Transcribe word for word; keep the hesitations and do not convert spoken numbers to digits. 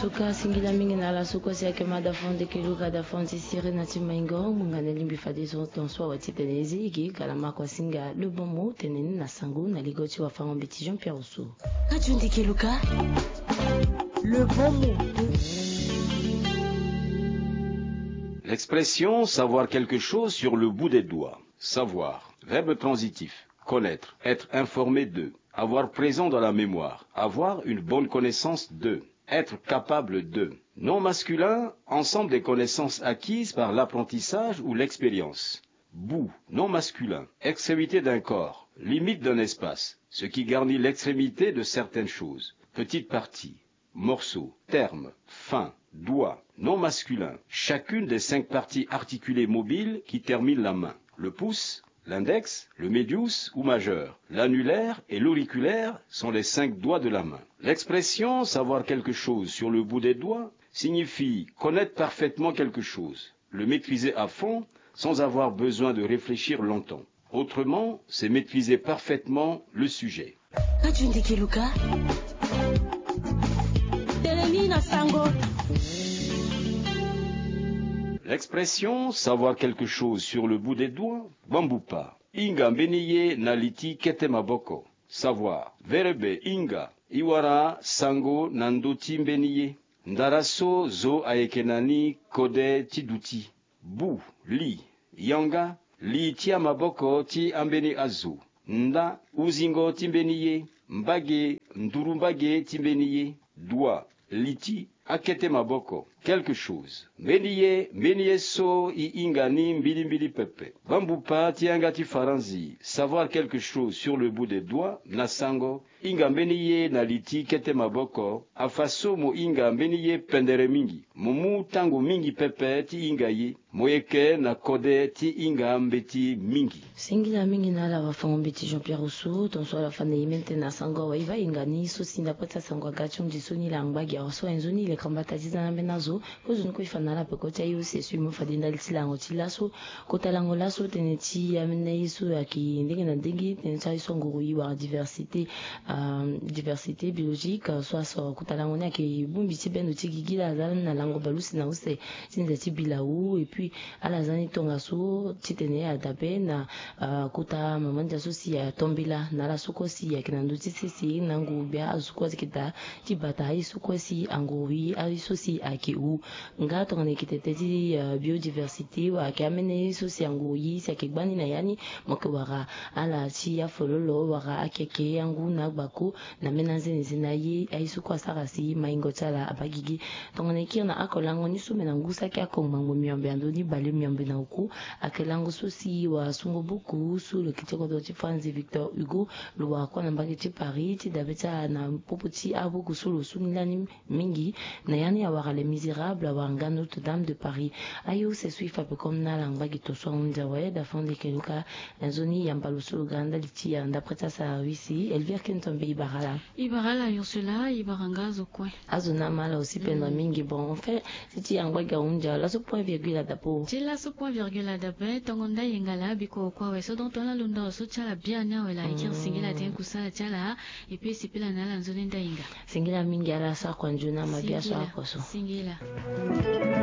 suka singila mingi na la suko si ake mada fonde kiluka da fonde siri na timaingo mungane limbi fadizo tonswa wa titenezi iki kalama kwa singa le bon mot teneni na sangu na ligoti wa fango biti Jean Pierre Osu. Kajundi kiluka le bon mot. L'expression savoir quelque chose sur le bout des doigts. Savoir, verbe transitif, connaître, être informé de, avoir présent dans la mémoire, avoir une bonne connaissance de, être capable de. Nom masculin, ensemble des connaissances acquises par l'apprentissage ou l'expérience. Bout, nom masculin, extrémité d'un corps, limite d'un espace, ce qui garnit l'extrémité de certaines choses. Petite partie, morceau, terme, fin, doigt, nom masculin, chacune des cinq parties articulées mobiles qui terminent la main. Le pouce, l'index, le médius ou majeur, l'annulaire et l'auriculaire sont les cinq doigts de la main. L'expression « savoir quelque chose sur le bout des doigts » signifie connaître parfaitement quelque chose, le maîtriser à fond sans avoir besoin de réfléchir longtemps. Autrement, c'est maîtriser parfaitement le sujet. L'expression « savoir quelque chose sur le bout des doigts » bambupa. Inga mbeniye naliti kete maboko. Savoir. Verbe inga. Iwara sango nandoti mbeniye. Ndaraso zo aekenani kode tiduti. Bu. Li. Yanga. Li tia maboko ti ambeni azu. Nda. Uzingo timbeniye. Mbage. Ndurumbage timbeniye. Doigt. Liti. Akete maboko. Quelque chose. Mbeniye, mbeniye so i ingani mbili mbili pepe. Bambupa tiangati faranzi. Savoir quelque chose sur le bout des doigts, nasango. Inga mbeniye na liti kete maboko. Afaso mo inga mbeniye pendere mingi. Mumu tango mingi pepe ti inga yi. Moyeke na kode ti inga mbeti mingi. Singila mingi na la wafango mbeti Jean Pierre Osu. Tonso la fane imente na sango wa iva ingani. So sindapota sango agachung jisuni la ngbagi. Awaso enzuni le kambata jizana menazo. Kozo nko ifanala pe kota yu se sui mo fadinda litilango tilaso kota lango laso teneti amene isu aki ndenge na ndenge teneta isu nguru iwa diversité euh, diversité biologique soit so kota lango ne aki bumbi ti bendo ti gigila zala na lango balusi na use tinza ti bilaou et puis ala zani tonga so ti tene adabe na uh, kota mamanja so si ya tombila na la soko si ya kinando ti sisi nangu bia azuko kita ti bata isu ko si anguri aiso si aki u nga tongane kitete ti uh, biodiversité wa kamene so si angoyi si akigbani na yani moke wara ala ti ya fololo wara akeke yangu na gbako na menanze nzina ye aisu kwa sarasi maingo tala abagigi tongane kirna akolango ni so menangu sa kya komango miombe andoni bale miombe na uku akelango so si wa sungo buku su le kiteko do ti Franz Victor Hugo lo wa kwa na mbagi ti Paris ti dabeta na popoti abuku su lo sunilani mingi na yani ya wara les misérables wanga Notre-Dame de Paris ayo se suifa pe comme na langa gitoso onja wa da fonde keluka enzoni yambalo sulu ganda liti anda preta sa wisi Elvire Kentombe ibarala ibarala Ursula ibaranga zo coin azona mala aussi pendant mingi bon en fait c'était en waga onja la so point virgule dapo ti la so point virgule dapo tongonda yengala biko kwa weso donc on la lunda so chala bien na wela ikir singila ten kusala chala et puis sipila na la nzoni ndainga singila mingi ala sa kwa njuna mabia so akoso singila